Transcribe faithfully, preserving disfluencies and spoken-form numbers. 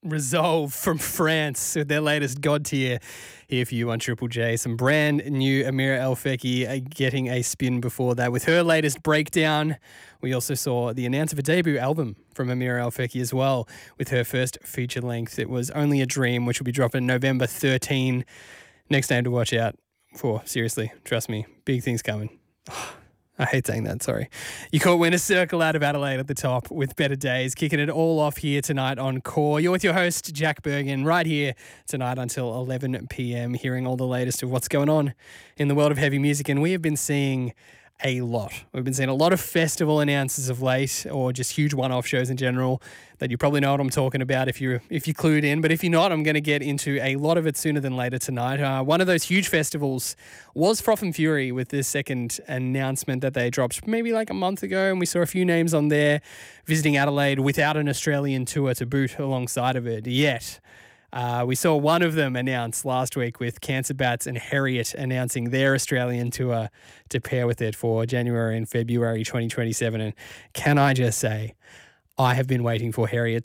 Resolve from France with their latest God tier here for you on Triple J. Some brand new Amira El Fekhi getting a spin before that with her latest breakdown. We also saw the announce of a debut album from Amira El Fekhi as well with her first feature length. It was Only a Dream, which will be dropping November thirteenth. Next name to watch out for. Seriously, trust me, big things coming. I hate saying that, sorry. You caught Winner Circle out of Adelaide at the top with Better Days, kicking it all off here tonight on Core. You're with your host, Jack Bergen, right here tonight until eleven p.m, hearing all the latest of what's going on in the world of heavy music. And we have been seeing a lot. We've been seeing a lot of festival announcers of late, or just huge one-off shows in general, that you probably know what I'm talking about if you're if you're clued in. But if you're not, I'm going to get into a lot of it sooner than later tonight. Uh, one of those huge festivals was Froth and Fury with this second announcement that they dropped maybe like a month ago, and we saw a few names on there visiting Adelaide without an Australian tour to boot alongside of it. Yet, Uh, we saw one of them announced last week with Cancer Bats and Harriet announcing their Australian tour to pair with it for January and February twenty twenty-seven. And can I just say, I have been waiting for Harriet